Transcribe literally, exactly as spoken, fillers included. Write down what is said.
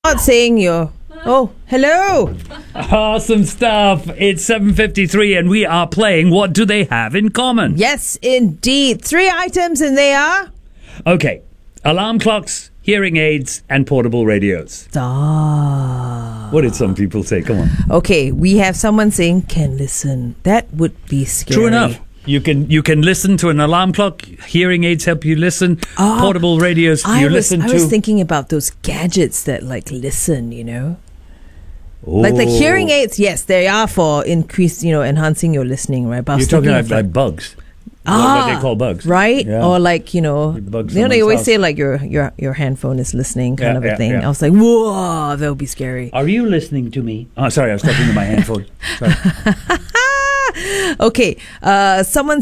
Not saying you're. Oh, hello. Awesome stuff. It's seven fifty-three and we are playing What Do They Have in Common? Yes, indeed. Three items and they are? Okay. Alarm clocks, hearing aids, and portable radios. Ah. What did some people say? Come on. Okay, we have someone saying can listen. That would be scary. True enough. You can you can listen to an alarm clock. Hearing aids help you listen. Ah, portable radios I you was, listen I to. was thinking about those gadgets that like listen, you know? Oh. Like the hearing aids, yes, they are for increase, you know, enhancing your listening, right? But I was You're talking thinking about of, like bugs. Ah, what they call bugs. right? Yeah. Or like, you know, Bugs you know, they someone's always house. say like your your your handphone is listening kind Yeah, of a yeah, thing. yeah. I was like, whoa, that would be scary. Are you listening to me? Oh, sorry, I was talking to my handphone. Sorry. Okay, uh, someone